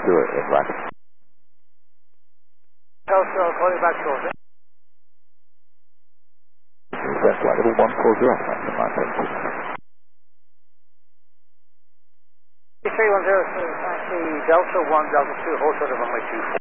inlet. Telstra, I'll call you back shortly. That's flight level 140, Montana. 3103, Delta 1, Delta 2, hold short of runway 24.